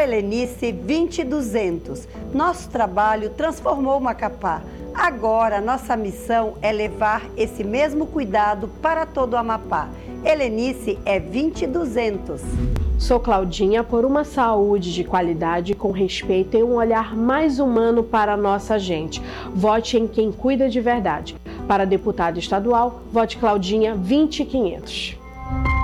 Helenice 20200. Nosso trabalho transformou Macapá. Agora, nossa missão é levar esse mesmo cuidado para todo o Amapá. Helenice é 20200. Sou Claudinha por uma saúde de qualidade, com respeito e um olhar mais humano para a nossa gente. Vote em quem cuida de verdade. Para deputada estadual, vote Claudinha 20500.